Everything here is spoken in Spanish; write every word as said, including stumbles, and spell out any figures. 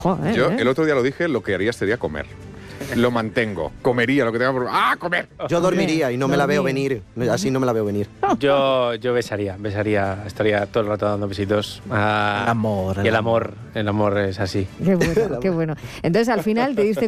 Joder, Yo ¿eh? el otro día lo dije, lo que haría sería comer. Lo mantengo. Comería lo que tenga por... ¡Ah, comer! Yo dormiría y no me la veo Dormir. venir. Así no me la veo venir. Yo, yo besaría, besaría, estaría todo el rato dando besitos. a- El amor, el Y el amor, el amor es así. Qué bueno, qué bueno. Entonces, al final te diste